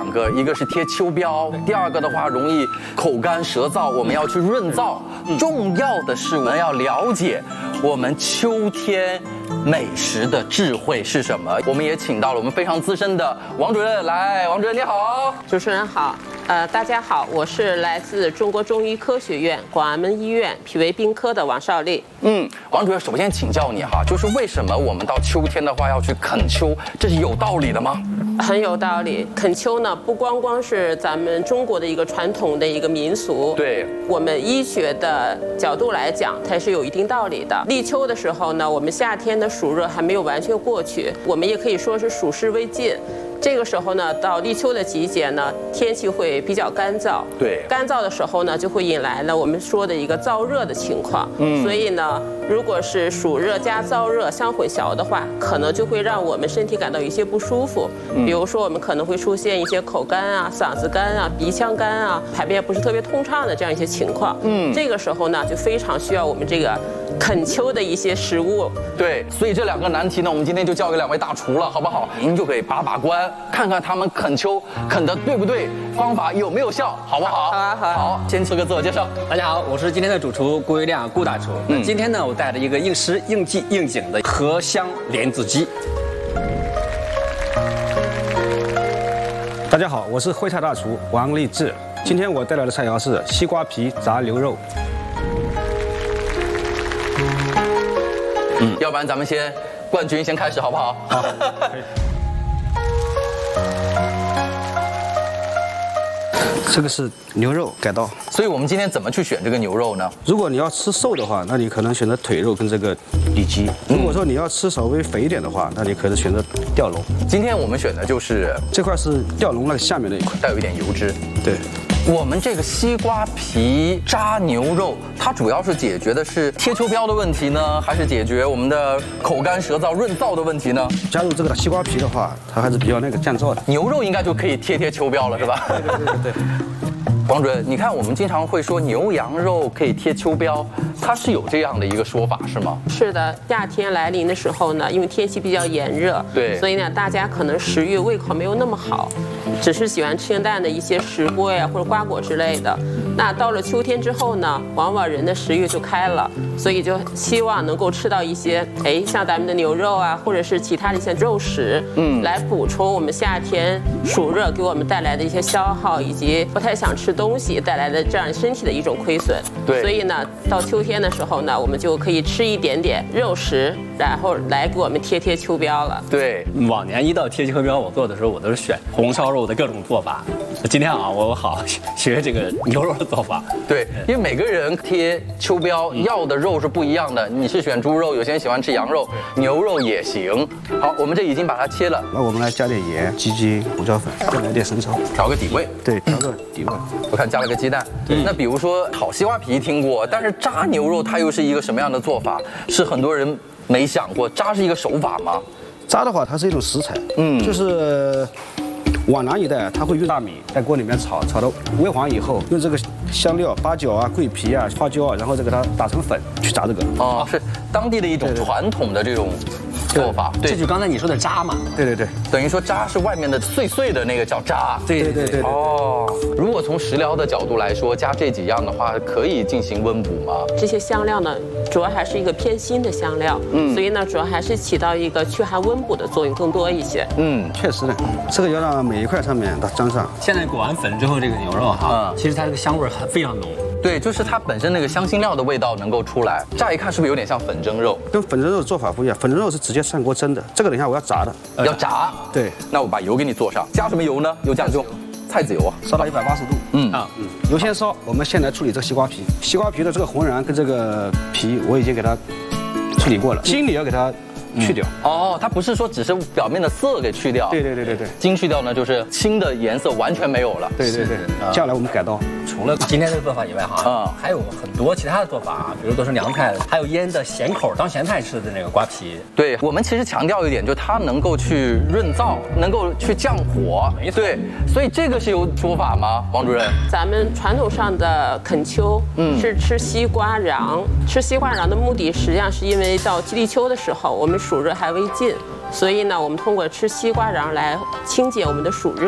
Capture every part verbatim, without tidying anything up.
两个，一个是贴秋膘，第二个的话容易口干舌燥，我们要去润燥。重要的是我们要了解我们秋天美食的智慧是什么。我们也请到了我们非常资深的王主任来，王主任你好。 主持人好。呃，大家好，我是来自中国中医科学院广安门医院脾胃病科的王少丽。 嗯，王主任，首先请教你哈，就是为什么我们到秋天的话要去啃秋，这是有道理的吗？ 很有道理。啃秋呢，不光光是咱们中国的一个传统的一个民俗， 对， 我们医学的角度来讲，它是有一定道理的。立秋的时候呢，我们夏天的暑热还没有完全过去，我们也可以说是暑湿未尽。这个时候呢，到立秋的季节呢，天气会比较干燥。 对， 干燥的时候呢，就会引来了我们说的一个燥热的情况。嗯，所以呢，如果是暑热加燥热相混淆的话，可能就会让我们身体感到有一些不舒服。嗯，比如说我们可能会出现一些口干啊、嗓子干啊、鼻腔干啊、排便不是特别通畅的这样一些情况。嗯，这个时候呢，就非常需要我们这个啃秋的一些食物。 对，所以这两个难题呢，我们今天就交给两位大厨了，好不好？您就可以把把关，看看他们啃秋啃得对不对，方法有没有效，好不好？ 好啊，好啊。 好，先做个自我介绍。 大家好，我是今天的主厨郭维亮，顾大厨。嗯，今天呢，我带了一个应时应季应景的荷香莲子鸡。 大家好，我是徽菜大厨王立志。今天我带来的菜肴是西瓜皮炸牛肉。 嗯，要不然咱们先冠军先开始好不好？ 好。这个是牛肉改刀， 所以我们今天怎么去选这个牛肉呢？ 如果你要吃瘦的话，那你可能选择腿肉跟这个里脊；如果说你要吃稍微肥一点的话，那你可能选择吊龙。 今天我们选的就是这块是吊龙那个下面那一块， 带有一点油脂。 对。 我们这个西瓜皮炸牛肉，它主要是解决的是贴秋膘的问题呢，还是解决我们的口干舌燥润燥的问题呢？ 加入这个西瓜皮的话，它还是比较那个降燥的。 牛肉应该就可以贴贴秋膘了，是吧？ 对对对对对。 王主任，你看我们经常会说牛羊肉可以贴秋膘，它是有这样的一个说法是吗？ 是的，夏天来临的时候呢，因为天气比较炎热， 对， 所以呢，大家可能食欲胃口没有那么好，只是喜欢吃清淡的一些石锅呀或者瓜果之类的。那到了秋天之后呢，往往人的食欲就开了，所以就希望能够吃到一些，哎，像咱们的牛肉啊，或者是其他的一些肉食，嗯，来补充我们夏天暑热给我们带来的一些消耗，以及不太想吃东西带来的这样身体的一种亏损。 对， 所以呢，到秋天的时候呢，我们就可以吃一点点肉食，然后来给我们贴贴秋膘了。 对， 往年一到贴秋膘，我做的时候我都是选红烧肉的各种做法。今天啊，我好学这个牛肉的做法。 对，因为每个人贴秋膘要的肉是不一样的，你是选猪肉，有些人喜欢吃羊肉，牛肉也行。好，我们这已经把它切了， 那我们来加点盐、鸡精、胡椒粉，再来点生抽， 调个底味。 对，调个底味。 我看加了个鸡蛋。那比如说炒西瓜皮听过，但是炸牛肉它又是一个什么样的做法？是很多人没想过，炸是一个手法吗？ 炸的话，它是一种食材，嗯，就是皖南一带，它会用大米在锅里面炒，炒到微黄以后，用这个香料、八角啊、桂皮啊、花椒啊，然后再给它打成粉去炸这个。 哦，是当地的一种传统的这种做法。 对，这就刚才你说的渣嘛。 对对对， 等于说渣是外面的碎碎的那个叫渣。 对对对对。 哦，如果从食疗的角度来说，加这几样的话，可以进行温补吗？ 这些香料呢，主要还是一个偏辛的香料，嗯，所以呢，主要还是起到一个驱寒温补的作用更多一些。 嗯，确实的，这个要让每一块上面它沾上。 现在裹完粉之后，这个牛肉哈，嗯，其实它这个香味很非常浓。 对，就是它本身那个香辛料的味道能够出来。乍一看是不是有点像粉蒸肉？ 跟粉蒸肉的做法不一样，粉蒸肉是直接上锅蒸的，这个等一下我要炸的。 要炸？ 对。 那我把油给你做上，加什么油呢？有讲究。菜籽油啊， 烧到一百八十度。嗯啊，嗯，油先烧，我们先来处理这个西瓜皮。西瓜皮的这个红瓤跟这个皮，我已经给它处理过了，筋也要给它去掉。 哦，它不是说只是表面的色给去掉。 对对对对对。 筋去掉呢，就是青的颜色完全没有了。 对对对。接下来我们改刀， 除了今天这个做法以外哈，啊，还有很多其他的做法啊，比如都是凉菜，还有腌的咸口当咸菜吃的那个瓜皮。 对，我们其实强调一点，就它能够去润燥，能够去降火。 没错。 对，所以这个是有说法吗，王主任？ 咱们传统上的啃秋，嗯，是吃西瓜瓤。吃西瓜瓤的目的，实际上是因为到立秋的时候，我们暑热还未尽。所以呢，我们通过吃西瓜瓤来清解我们的暑热，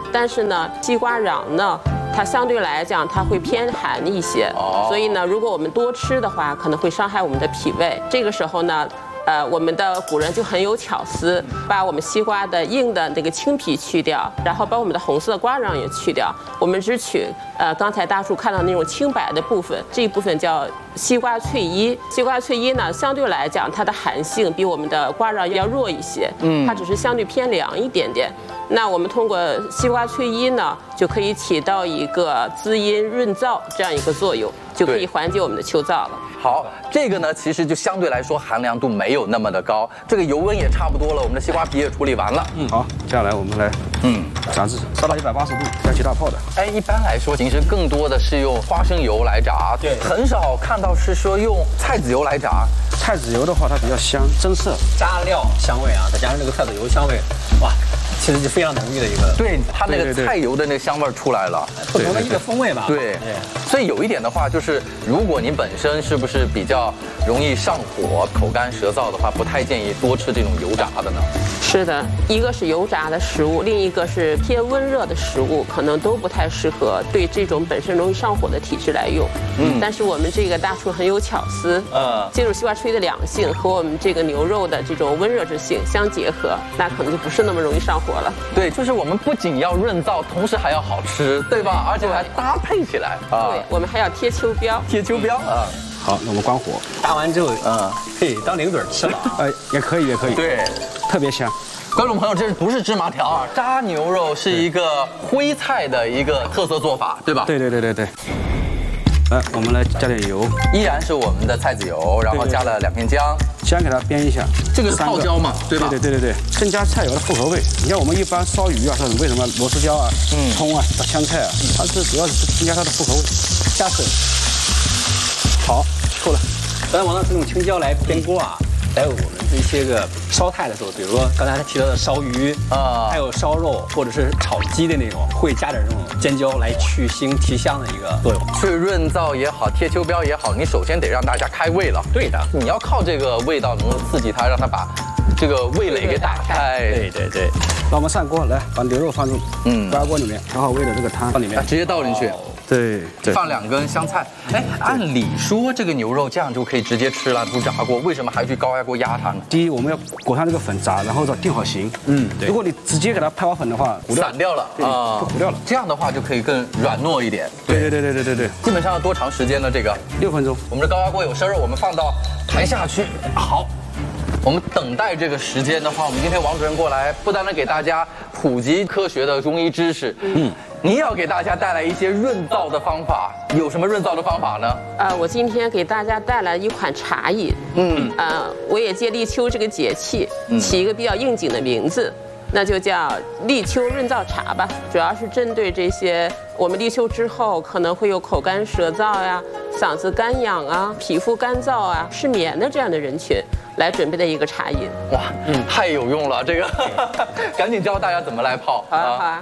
但是呢，西瓜瓤呢，它相对来讲它会偏寒一些，所以呢，如果我们多吃的话，可能会伤害我们的脾胃。这个时候呢。呃，我们的古人就很有巧思，把我们西瓜的硬的那个青皮去掉，然后把我们的红色的瓜瓤也去掉，我们只取呃刚才大叔看到那种青白的部分，这一部分叫西瓜翠衣。西瓜翠衣呢，相对来讲它的寒性比我们的瓜瓤要弱一些，嗯，它只是相对偏凉一点点。那我们通过西瓜翠衣呢，就可以起到一个滋阴润燥这样一个作用，就可以缓解我们的秋燥了。 好，这个呢，其实就相对来说寒凉度没有那么的高，这个油温也差不多了，我们的西瓜皮也处理完了。 嗯，好，接下来我们来，嗯，炸制，烧到一百八十度，要起大泡的。 哎，一般来说，平时更多的是用花生油来炸， 对， 很少看到是说用菜籽油来炸。 菜籽油的话，它比较香，增色， 加料香味啊，再加上这个菜籽油香味，哇，其实就非常浓郁的一个， 对，它那个菜油的那个香味出来了， 不同的一个风味吧。 对，所以有一点的话，就是如果你本身是不是比较容易上火、口干舌燥的话，不太建议多吃这种油炸的呢？ 是的，一个是油炸的食物，另一个是偏温热的食物，可能都不太适合对这种本身容易上火的体质来用。嗯，但是我们这个大厨很有巧思，呃，借助西瓜吹的凉性和我们这个牛肉的这种温热之性相结合，那可能就不是那么容易上火了。 对，就是我们不仅要润燥，同时还要好吃，对吧？而且还搭配起来啊。对，我们还要贴秋膘， 贴秋膘啊。 好，那我们关火， 炸完之后，嗯，可以当零嘴吃了。 呃，也可以，也可以。 对， 特别香。 观众朋友，这是不是芝麻条啊？炸牛肉是一个徽菜的一个特色做法，对吧？ 对对对对对。来，我们来加点油， 依然是我们的菜籽油，然后加了两片姜， 姜给它煸一下。 这个是泡椒嘛，对吧？ 对对对对对，增加菜油的复合味。你看我们一般烧鱼啊，它为什么螺丝椒啊、嗯、葱啊、香菜啊，它是主要是增加它的复合味。加水。好，够了。 咱往上这种青椒来煸锅啊。还有我们一些个烧菜的时候，比如说刚才他提到的烧鱼啊，还有烧肉或者是炒鸡的那种，会加点这种尖椒来去腥提香的一个作用。 去润燥也好，贴秋膘也好，你首先得让大家开胃了。 对的， 你要靠这个味道能够刺激它，让它把这个味蕾给打开。 对对对。 那我们上锅来，把牛肉放入嗯高压锅里面，调好味的这个汤放里面， 直接倒进去。 对对， 放两根香菜。哎，按理说这个牛肉这样就可以直接吃了，不炸过，为什么还去高压锅压它呢？ 第一，我们要裹上这个粉炸，然后再定好型。嗯，对。如果你直接给它拍好粉的话， 散掉了啊， 就糊掉了。 这样的话就可以更软糯一点。 对对对对对对对。 基本上要多长时间呢？这个六分钟。 我们的高压锅有声儿，我们放到台下去。好。我们等待这个时间的话，我们今天王主任过来，不单单给大家普及科学的中医知识，嗯，你也要给大家带来一些润燥的方法。有什么润燥的方法呢？ 呃，我今天给大家带来一款茶饮，嗯，呃，我也借立秋这个节气，起一个比较应景的名字，那就叫立秋润燥茶吧。主要是针对这些我们立秋之后可能会有口干舌燥呀、嗓子干痒啊、皮肤干燥啊、失眠的这样的人群。来准备的一个茶饮， 哇，嗯，太有用了，这个，赶紧教大家怎么来泡。 好啊，好啊。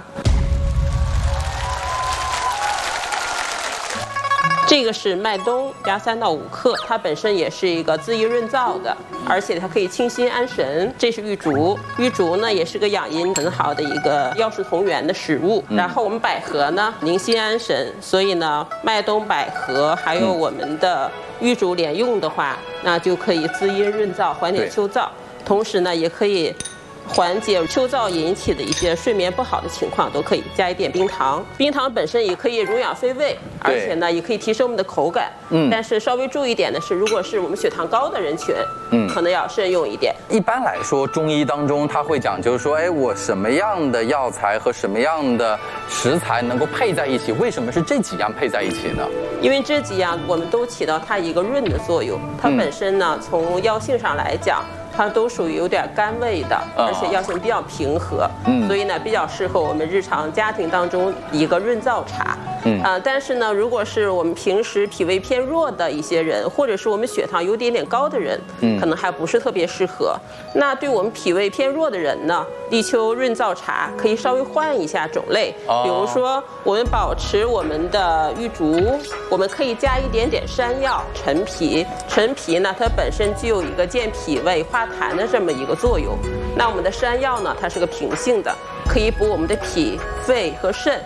这个是麦冬加三到五克，它本身也是一个滋阴润燥的，而且它可以清心安神。这是玉竹，玉竹呢也是个养阴很好的一个药食同源的食物。嗯、然后我们百合呢宁心安神，所以呢麦冬、百合还有我们的玉竹连用的话，那就可以滋阴润燥，缓解秋燥，同时呢也可以缓解秋燥引起的一些睡眠不好的情况，都可以加一点冰糖。冰糖本身也可以荣养肺胃，而且呢也可以提升我们的口感。嗯，但是稍微注意一点的是，如果是我们血糖高的人群，嗯，可能要慎用一点。 一般来说，中医当中它会讲究说，哎，我什么样的药材和什么样的食材能够配在一起？为什么是这几样配在一起呢？ 因为这几样我们都起到它一个润的作用。它本身呢，从药性上来讲，它都属于有点甘味的，而且药性比较平和，嗯，所以呢比较适合我们日常家庭当中一个润燥茶，嗯啊、呃，但是呢，如果是我们平时脾胃偏弱的一些人，或者是我们血糖有点点高的人，嗯，可能还不是特别适合。那对我们脾胃偏弱的人呢，立秋润燥茶可以稍微换一下种类，哦、比如说我们保持我们的玉竹，我们可以加一点点山药、陈皮。陈皮呢，它本身具有一个健脾胃、化痰的这么一个作用。 那我们的山药呢，它是个平性的，可以补我们的脾、肺和肾，